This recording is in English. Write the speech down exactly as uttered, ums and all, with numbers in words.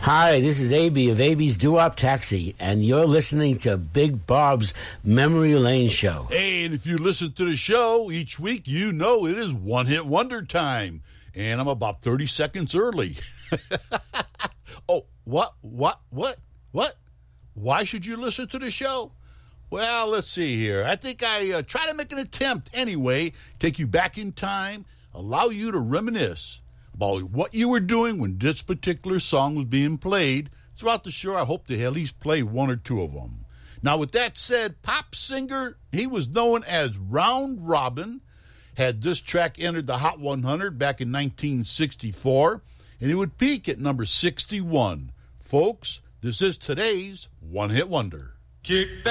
Hi, this is A B of A B's Doo-Wop Taxi, and you're listening to Big Bob's Memory Lane Show. Hey, and if you listen to the show each week, you know it is One Hit Wonder time, and I'm about thirty seconds early. Oh, what, what, what, what? Why should you listen to the show? Well, let's see here. I think I uh, try to make an attempt anyway, take you back in time, allow you to reminisce about what you were doing when this particular song was being played. Throughout the show, I hope to at least play one or two of them. Now, with that said, pop singer, he was known as Round Robin, had this track entered the Hot one hundred back in nineteen sixty-four, and it would peak at number sixty-one. Folks, this is today's One Hit Wonder. Kick